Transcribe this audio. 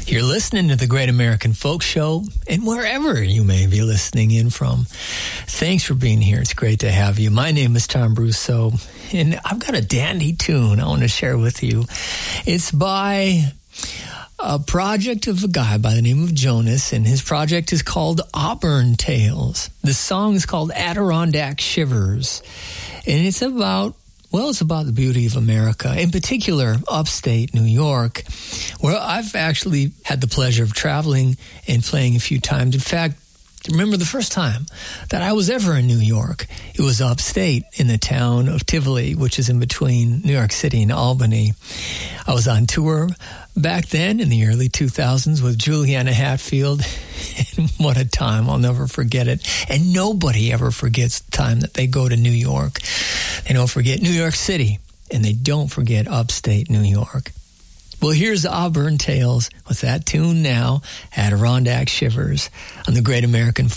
You're listening to the Great American Folk Show, and wherever you may be listening in from, thanks for being here. It's great to have you. My name is Tom Brousseau, and I've got a dandy tune I want to share with you. It's by a project of a guy by the name of Jonas, and his project is called Auburn Tales. The song is called Adirondack Shivers, and it's about the beauty of America, in particular, upstate New York, where I've actually had the pleasure of traveling and playing a few times. In fact, remember the first time that I was ever in New York, it was upstate in the town of Tivoli, which is in between New York City and Albany. I was on tour back then in the early 2000s with Juliana Hatfield, and what a time. I'll never forget it. And nobody ever forgets the time that they go to New York. They don't forget New York City, and they don't forget upstate New York. Well, here's Auburn Tales with that tune now, Adirondack Shivers, on the Great American